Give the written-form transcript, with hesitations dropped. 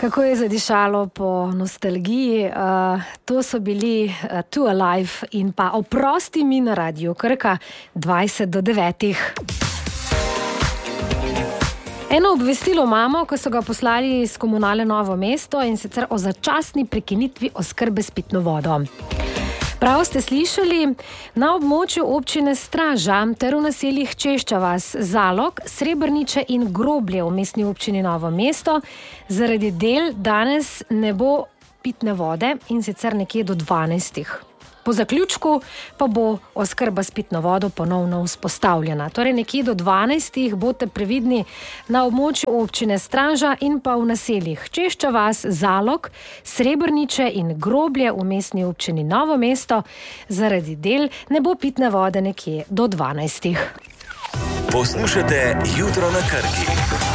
Kako je zadišalo po nostalgiji. To so bili Too Alive in pa Oprosti mi na Radiu Krka 8:20. Eno obvestilo imamo, ko so ga poslali iz Komunale Novo mesto, in sicer o začasni prekinitvi oskrbe s pitno vodo. Prav ste slišali, na območju občine Straža ter v naseljih Češča vas, Zalog, Srebrniče in Groblje v mestni občini Novo mesto zaradi del danes ne bo pitne vode, in sicer nekje do 12. Po zaključku pa bo oskrba s pitno vodo ponovno vzpostavljena. Torej nekje do 12. Bodite previdni na območju občine Straža in pa v naseljih Češča vas, Zalog, Srebrniče in Groblje v mestni občini Novo mesto zaradi del ne bo pitne vode nekje do 12. Poslušate Jutro na Krki.